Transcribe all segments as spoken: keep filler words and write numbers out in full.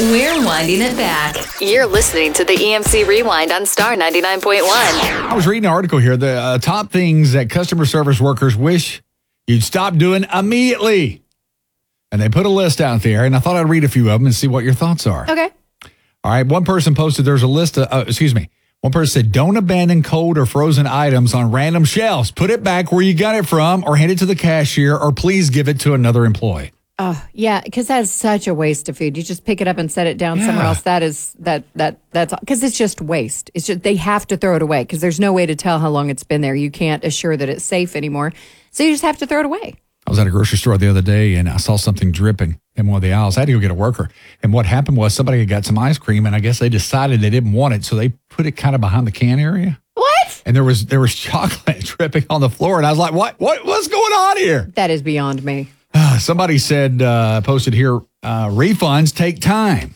We're winding it back. You're listening to the E M C Rewind on Star ninety-nine point one. I was reading an article here. The uh, top things that customer service workers wish you'd stop doing immediately. And they put a list out there, and I thought I'd read a few of them and see what your thoughts are. Okay. All right. One person posted there's a list of, uh, excuse me. One person said, don't abandon cold or frozen items on random shelves. Put it back where you got it from or hand it to the cashier or please give it to another employee. Oh, yeah, because that's such a waste of food. You just pick it up and set it down Yeah. somewhere else. That is, that, that, that's, because it's just waste. It's just, they have to throw it away because there's no way to tell how long it's been there. You can't assure that it's safe anymore. So you just have to throw it away. I was at a grocery store the other day and I saw something dripping in one of the aisles. I had to go get a worker. And what happened was somebody had got some ice cream and I guess they decided they didn't want it. So they put it kind of behind the can area. What? And there was there was chocolate dripping on the floor. And I was like, what? What? What's going on here? That is beyond me. Somebody said, uh, posted here, uh, refunds take time.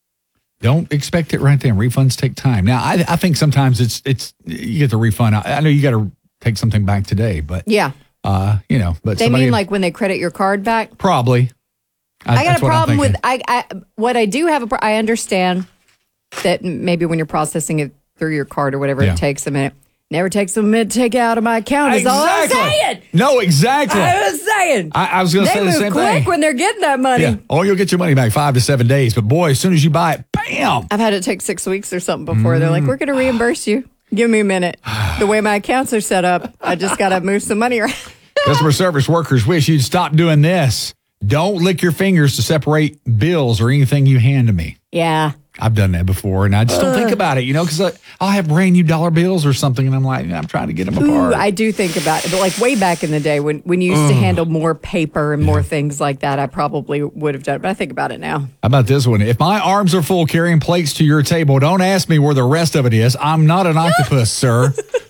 Don't expect it right there. Refunds take time. Now, I, I think sometimes it's, it's you get the refund. I, I know you got to take something back today, but, Yeah. uh, you know, but They somebody, mean like when they credit your card back? probably. I got that's a what I'm problem with, thinking. I, I, what I do have, a, pro- I understand that maybe when you're processing it through your card or whatever, Yeah. it takes a minute. Never takes a minute to take out of my account is all I'm saying. No, exactly. I was saying. I, I was going to They say the move same quick thing. when they're getting that money. Yeah. Oh, you'll get your money back five to seven days. But boy, as soon as you buy it, bam. I've had it take six weeks or something before. They're like, Mm. we're going to reimburse you. Give me a minute. The way my accounts are set up, I just got to move some money around. Customer service workers wish you'd stop doing this. Don't lick your fingers to separate bills or anything you hand to me. Yeah. I've done that before, and I just don't think about it, you know, because I'll have brand new dollar bills or something, and I'm like, I'm trying to get them Ooh, apart. I do think about it. But like way back in the day when, when you used to handle more paper and more things like that, I probably would have done it. But I think about it now. How about this one? If my arms are full carrying plates to your table, don't ask me where the rest of it is. I'm not an octopus, sir.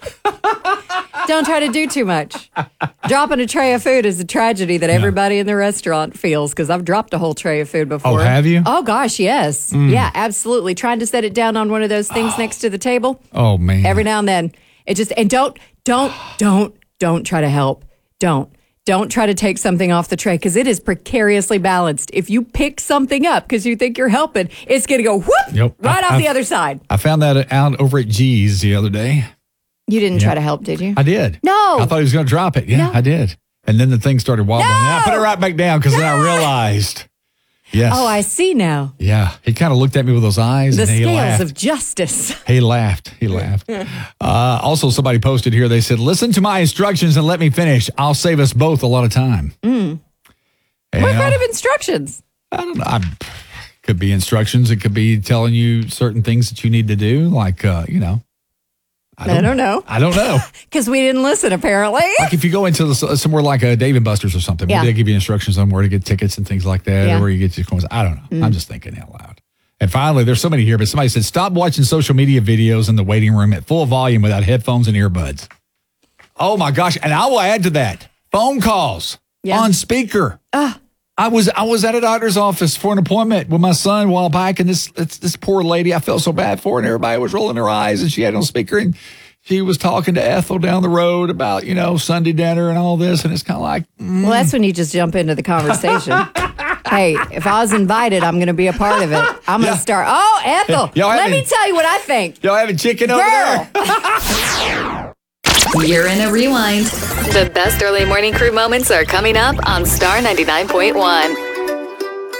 Don't try to do too much. Dropping a tray of food is a tragedy that everybody in the restaurant feels because I've dropped a whole tray of food before. Oh, have you? Oh, gosh, yes. Yeah, absolutely. Trying to set it down on one of those things next to the table. Oh, man. Every now and then. It just, and don't, don't, don't, don't try to help. Don't. Don't try to take something off the tray because it is precariously balanced. If you pick something up because you think you're helping, it's going to go whoop Yep. right I- off I- the other side. I found that out over at G's the other day. You didn't try to help, did you? I did. No. I thought he was going to drop it. Yeah, No. I did. And then the thing started wobbling. No. And I put it right back down because then I realized. Yes. Oh, I see now. Yeah. He kind of looked at me with those eyes The and he scales laughed. of justice. He laughed. He laughed. Uh, also, somebody posted here. They said, listen to my instructions and let me finish. I'll save us both a lot of time. Mm. And, What uh, kind of instructions? I don't know. I, could be instructions. It could be telling you certain things that you need to do. Like, uh, you know. I don't know. I don't know. Because we didn't listen, apparently. Like if you go into the, somewhere like a Dave and Buster's or something, maybe Yeah. they give you instructions on where to get tickets and things like that, Yeah. or where you get your coins. I don't know. I'm just thinking out loud. And finally, there's so many here, but somebody said, stop watching social media videos in the waiting room at full volume without headphones and earbuds. Oh my gosh. And I will add to that, phone calls Yeah. on speaker. I was I was at a doctor's office for an appointment with my son a while back, and this this, this poor lady, I felt so bad for her, and everybody was rolling their eyes, and she had it on speaker, and she was talking to Ethel down the road about, you know, Sunday dinner and all this, and it's kind of like, mm, Well, that's when you just jump into the conversation. Hey, if I was invited, I'm going to be a part of it. I'm going to Yeah. start. Oh, Ethel, Y'all let having- me tell you what I think. y'all having chicken over Girl. there? You're in a rewind. The best early morning crew moments are coming up on Star ninety-nine point one.